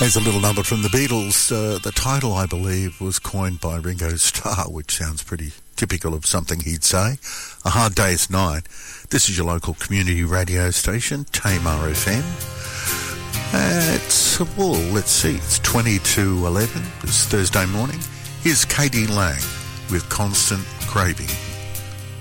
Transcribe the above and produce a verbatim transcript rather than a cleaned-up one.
There's a little number from the Beatles. Uh, the title, I believe, was coined by Ringo Starr, which sounds pretty typical of something he'd say. A Hard Day's Night. This is your local community radio station, Tamar F M. Uh, it's, well, let's see, it's twenty to eleven. It's Thursday morning. Here's Katie Lang with Constant Craving.